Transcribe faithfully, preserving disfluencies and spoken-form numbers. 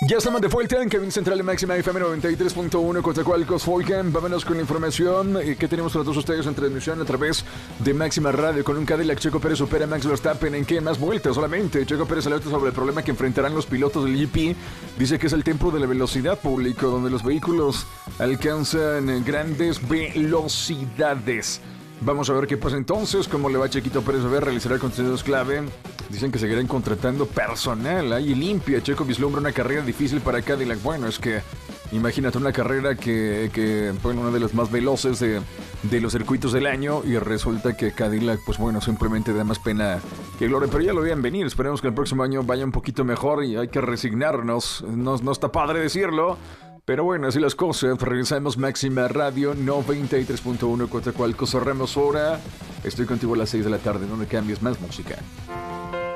Ya estamos de vuelta en Cabina Central de Máxima F M noventa y tres punto uno Coatzacoalcos, Folken. Vámonos con la información eh, que tenemos para todos ustedes en transmisión a través de Máxima Radio. Con un Cadillac, Checo Pérez supera a Max Verstappen en qué más vueltas solamente. Checo Pérez alerta sobre el problema que enfrentarán los pilotos del G P. Dice que es el tiempo de la velocidad público, donde los vehículos alcanzan grandes velocidades. Vamos a ver qué pasa entonces, cómo le va a Chequito Pérez a ver, realizará contenidos clave. Dicen que seguirán contratando personal ahí limpia. Checo vislumbra una carrera difícil para Cadillac. Bueno, es que imagínate una carrera que, que fue una de las más veloces de, de los circuitos del año y resulta que Cadillac, pues bueno, simplemente da más pena que gloria. Pero ya lo vean venir, esperemos que el próximo año vaya un poquito mejor y hay que resignarnos. No, no está padre decirlo, pero bueno, así las cosas. Regresamos Máxima Radio noventa y tres punto uno Coatzacoalcos. Cerramos hora. Estoy contigo a las seis de la tarde. No me cambies, más música.